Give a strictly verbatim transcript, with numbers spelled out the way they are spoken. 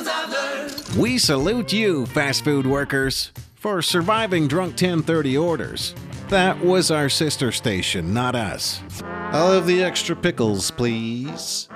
lessons I've learned. We salute you, fast food workers, for surviving drunk ten thirty orders. That was our sister station, not us. I'll have the extra pickles, please.